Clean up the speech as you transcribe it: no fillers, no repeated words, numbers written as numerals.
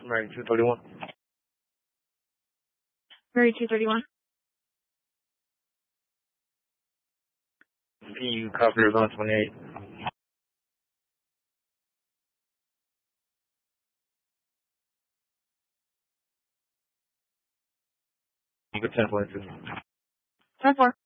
Mary 231. Mary 231. You copy Arizona 28. Good 10.2. 10-4.